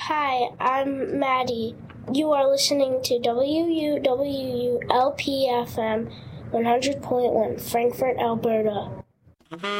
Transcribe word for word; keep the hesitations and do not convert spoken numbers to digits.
Hi, I'm Maddie. You are listening to W U W U L P F M one hundred point one, Frankfort, Alberta.